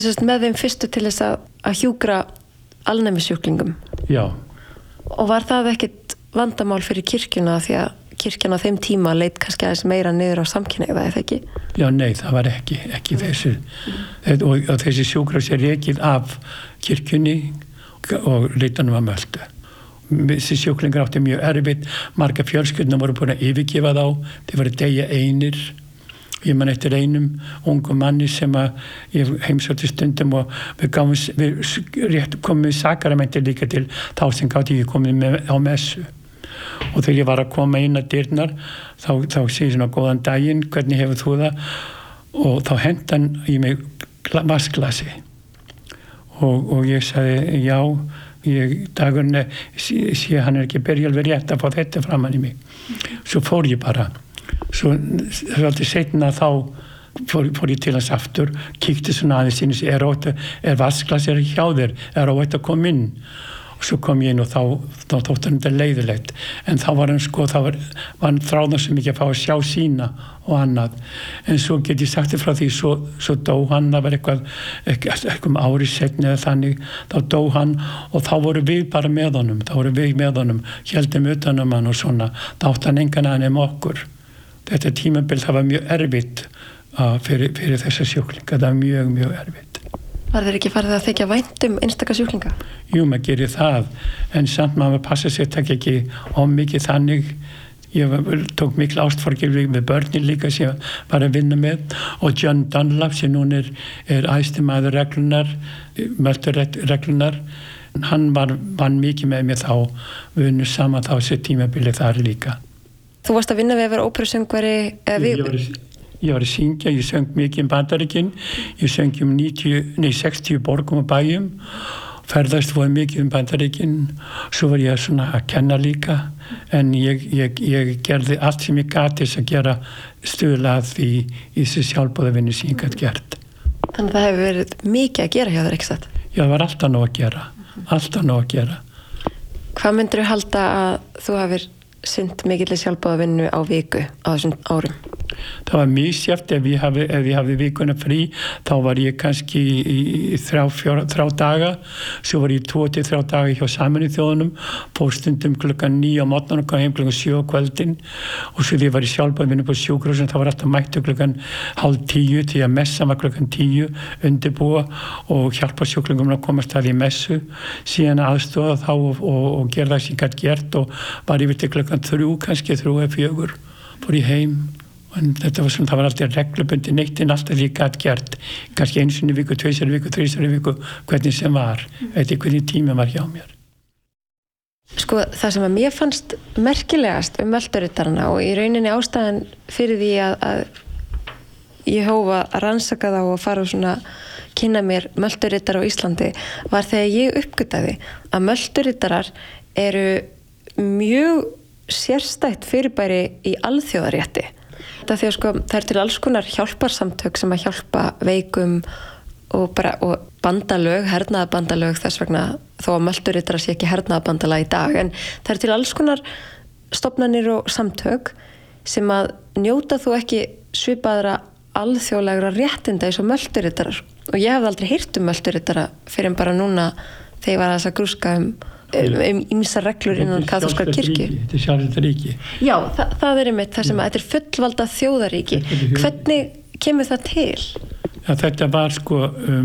Með þeim fyrstu til þess að hjúkra alnæmissjúklingum. Já. Og var það ekkit vandamál fyrir kirkjuna því að kirkjan á þeim tíma leit kannski aðeins meira niður á samkynhneigða, eða ekki? Já, nei, það var ekki þessi. Og þessi sjúkrahús rekið af kirkjunni og leitanum að Möltu. Þessi sjúklingar átti mjög erfitt, marga fjölskyldna voru búin að yfirgefa þá, þeir voru deyja einir. Ég man eftir einum ungum manni sem að ég heimsótti stundum og við komum með sakramenti líka til þá sem gátt ekki komið á messu. Og þegar ég var að koma inn að dyrnar þá segir svona góðan daginn, hvernig hefur þú það? Og þá henti hann í mig vatnsglasi og ég sagði já, dagurinn sé hann ekki byrja alveg rétt að fá þetta framan í mig. Svo fór ég bara. Svo alltaf setna þá fór ég til hans aftur, kíkti svona aðeins inn og segi, er vatnsglas hjá þér, er óvægt að koma inn? Og svo kom ég inn og þá þótt hann þetta leiðilegt. En þá var hann þá var hann þráðan svo mikið að fá að sjá sína og annað. En svo get ég sagt þér frá því, svo dó hann, það var eitthvað ári seinna eða þannig, þá dó hann og þá voru við bara með honum, héldum utan um hann og svona, þá átti hann engan aðeins okkur. Þetta tímabil, það var mjög erfitt fyrir þessa sjúklinga, það var mjög, mjög erfitt. Var þeir ekki farið að þykja vænt einstaka sjúklinga? Jú, maður gerir það, en samt maður passa sér að taka ekki mikið þannig. Ég tók mikil ástforgjöf með börnin líka sem ég var að vinna með og John Dunlap sem núna er æðsti maður reglunar, Möltureglunar. Hann vann mikið með mér þá, við unnum saman þá sér tímabilið þar líka. Þú varst að vinna við að vera óperusöngvari? Ég var að syngja, ég söng mikið Bandaríkin, ég söng 60 borgum og bæjum, ferðast voru mikið Bandaríkin, svo var ég svona að kenna líka, en ég gerði allt sem ég gat til að gera stuðlað í þessu sjálfboðavinnu sem ég gat gert. Þannig að það hefur verið mikið að gera hjá þér, ekki satt? Já, það var alltaf nóg að gera, Hvað myndirðu halda að þú hafir sinnt mikilli sjálfboðavinnu á viku á þessum árum? Það var misjafnt, ef ég hafði vikuna frí, þá var ég kannski í 3 daga, svo var ég 2-3 daga hjá Sameinuðu þjóðunum, fór stundum klukkan 9 á morgnana og kom heim klukkan 7 á kvöldin og svo þegar ég var í sjálfboðavinnu på sjúkrahúsinu, þá var alltaf mættu klukkan 9:30 því að messan var klukkan 10, undirbúa og hjálpa sjúklingum að komast að í messu, síðan aðstoða þá og gera það sem ég gat gert og var yfir til klukkan 3, kannski 3 eða 4, fór ég heim. En þetta var svona, það var alltaf reglubundi neittinn alltaf því ég gat gert, kannski 1 sinni í viku, 2 sinni í viku, 3 sinni í viku, hvernig sem var, veit ég hvernig tími var hjá mér. Sko, það sem að mér fannst merkilegast Mölturiddarana og í rauninni ástæðan fyrir því að ég hóf að rannsaka þá og fara og svona kynna mér Mölturiddara á Íslandi var þegar ég uppgötaði að Mölturiddarar eru mjög sérstætt fyrirbæri í alþjóðarétti. Þetta því að sko, það er til alls konar hjálparsamtök sem að hjálpa veikum og bandalög, hernaðarbandalög þess vegna þó að Mölturiddarar sé ekki hernaðarbandalag í dag, en það er til alls konar stofnanir og samtök sem að njóta þú ekki svipaðra alþjóðlegra réttinda eins og Mölturiddarar og ég hafði aldrei heyrt Mölturiddara fyrir bara núna þegar ég var að grúska ýmsar reglur innan kaþólskrar kirkju. Þetta er sjálfstætt ríki. Já, það er einmitt það sem að þetta er fullvalda þjóðaríki. Hvernig kemur það til? Ja, þetta var sko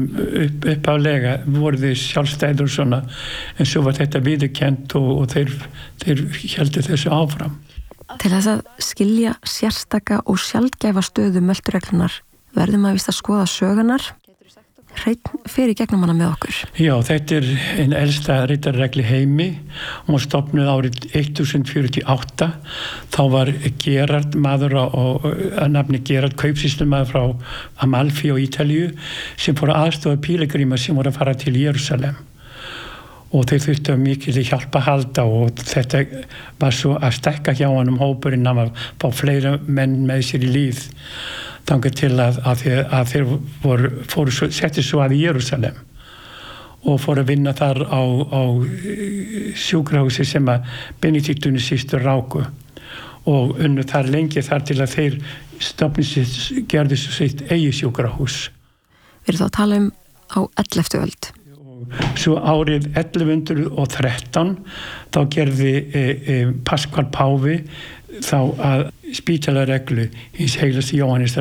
uppálega voru þið sjálfstæður svona, en svo var þetta viðurkennt og þeir héldu þessu áfram. Til þess að skilja sérstaka og sjaldgæfa stöðu Möltureglunar verðum að víst að skoða sögunar. Hreinn fer í gegnum hana með okkur. Já, þetta er einn elsta riddarreglu heimi. Hún var stofnuð árið 1048. Þá var Gerard maður að nafni Gerard kaupsýslumaður frá Amalfi á Ítalíu sem fór að aðstoða pílagríma sem voru að fara til Jerúsalem. Og þeir þurftu mikið hjálpa að halda og þetta var svo að stekka hjá honum hópurinn að fá fleira menn með sér í líð. Þangað til að þeir settu svo að í Jerúsalem og fóru að vinna þar á sjúkrahúsi sem að Benediktínu systur ráku og unnu þar lengi þar til að þeir gerðu svo sitt eigi sjúkrahús. Við erum þá að tala á 11. öld. Svo árið 1113 þá gerði Pascal páfi þá að spítalareglu hins heilasta Jóhannesar